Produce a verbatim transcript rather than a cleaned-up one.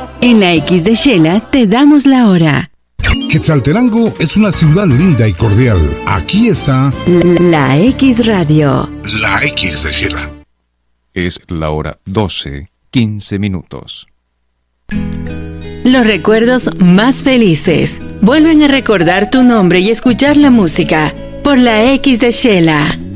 En la X de Shela te damos la hora. Quetzaltenango es una ciudad linda y cordial. Aquí está La X Radio. La X de Shela. Es la hora doce, quince minutos. Los recuerdos más felices vuelven a recordar tu nombre y escuchar la música por la X de Shela.